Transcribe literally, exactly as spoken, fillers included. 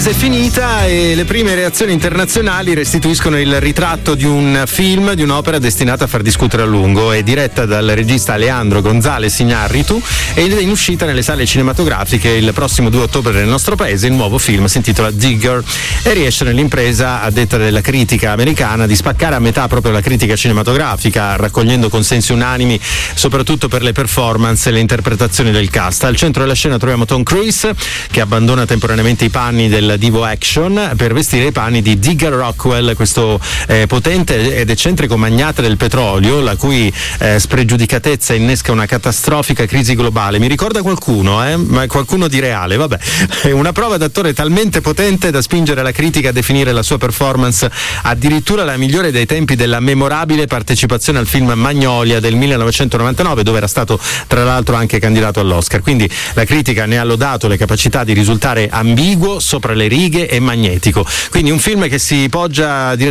È finita e le prime reazioni internazionali restituiscono il ritratto di un film, di un'opera destinata a far discutere a lungo. È diretta dal regista Alejandro González Iñárritu ed è in uscita nelle sale cinematografiche il prossimo due ottobre nel nostro paese. Il nuovo film si intitola Digger e riesce nell'impresa, a detta della critica americana, di spaccare a metà proprio la critica cinematografica, raccogliendo consensi unanimi soprattutto per le performance e le interpretazioni del cast. Al centro della scena troviamo Tom Cruise, che abbandona temporaneamente i panni del divo action per vestire i panni di Digger Rockwell, questo eh, potente ed eccentrico magnate del petrolio, la cui eh, spregiudicatezza innesca una catastrofica crisi globale. Mi ricorda qualcuno, eh? Ma qualcuno di reale, vabbè. È una prova d'attore talmente potente da spingere la critica a definire la sua performance addirittura la migliore dei tempi della memorabile partecipazione al film Magnolia del millenovecentonovantanove, dove era stato tra l'altro anche candidato all'Oscar. Quindi la critica ne ha lodato le capacità di risultare ambiguo, sopra le righe e magnetico. Quindi un film che si poggia